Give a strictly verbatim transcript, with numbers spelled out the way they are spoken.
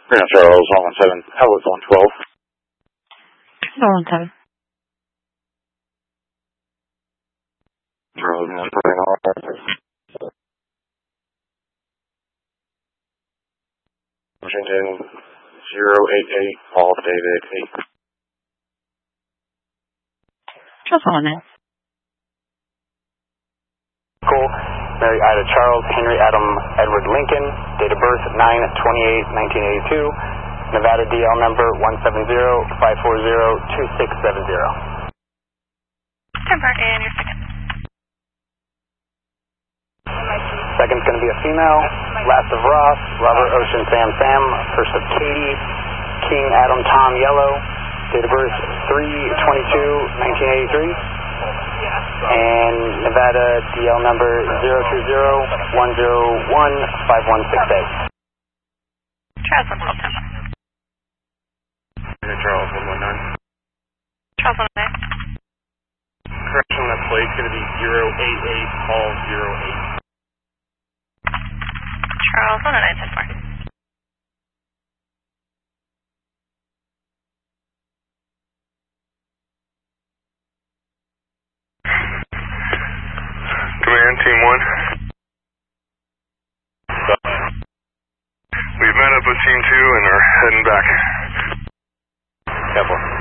Grand Charles, one one seven, Outlook one twelve. one one seven. Charles, one twenty. Washington, zero eight eight, Paul David eight. Charles, one one nine. Cool. Mary Ida Charles, Henry Adam Edward Lincoln, date of birth nine twenty-eight nineteen eighty-two, Nevada D L number one seven zero five four zero two six seven zero. Temper, and your second. Second's going to be a female, last of Ross, Robert Ocean Sam Sam, first of Katie, King Adam Tom Yellow, date of birth three twenty-two nineteen eighty-three. And Nevada D L number zero two zero one zero one five one six eight. Charles, one twelve, ten. Charles, one one nine. Charles, one one nine. Correction on that plate is going to be zero eight eight, Paul zero eight. Charles, one oh nine, ten four. Command, Team one. We've met up with Team two and are heading back. Careful.